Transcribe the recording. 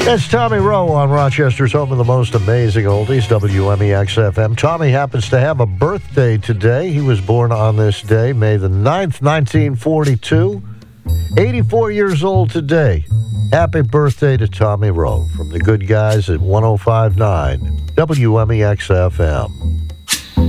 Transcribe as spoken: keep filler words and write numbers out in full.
It's Tommy Rowe on Rochester's home of the most amazing oldies, W M E X F M. Tommy happens to have a birthday today. He was born on this day, May the ninth, nineteen forty-two. eighty-four years old today. Happy birthday to Tommy Rowe from the good guys at one oh five point nine W M E X F M.